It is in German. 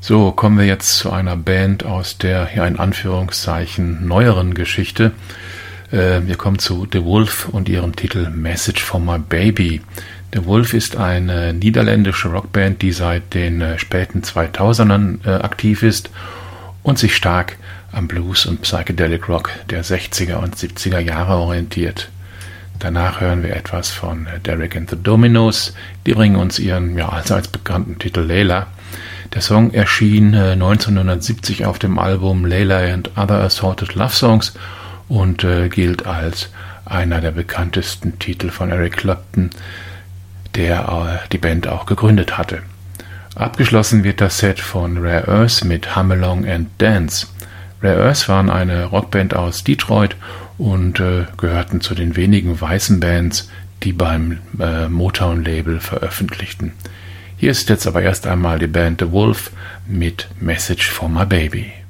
So, kommen wir jetzt zu einer Band aus der, ja in Anführungszeichen, neueren Geschichte. Wir kommen zu The Wolf und ihrem Titel Message for My Baby. The Wolf ist eine niederländische Rockband, die seit den späten 2000ern aktiv ist und sich stark am Blues und Psychedelic Rock der 60er und 70er Jahre orientiert. Danach hören wir etwas von Derek and the Dominos. Die bringen uns ihren allseits bekannten Titel Layla. Der Song erschien 1970 auf dem Album Layla and Other Assorted Love Songs und gilt als einer der bekanntesten Titel von Eric Clapton, der die Band auch gegründet hatte. Abgeschlossen wird das Set von Rare Earth mit Hum Along and Dance. Rare Earth waren eine Rockband aus Detroit und gehörten zu den wenigen weißen Bands, die beim Motown-Label veröffentlichten. Hier ist jetzt aber erst einmal die Band The Wolf mit Message for My Baby.